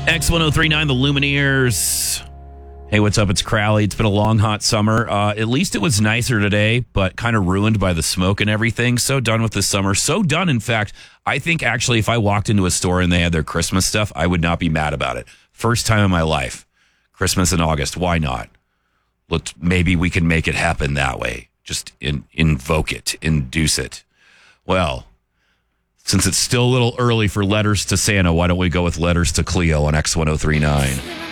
X1039, the Lumineers. Hey, what's up? It's Crowley. It's been a long, hot summer. At least it was nicer today, but kind of ruined by the smoke and everything. So done with this summer. So done, in fact. I think actually if I walked into a store and they had their Christmas stuff, I would not be mad about it. First time in my life. Christmas in August. Why not? Maybe we can make it happen that way. Just invoke it. Induce it. Well, since it's still a little early for letters to Santa, why don't we go with letters to Cleo on X1039?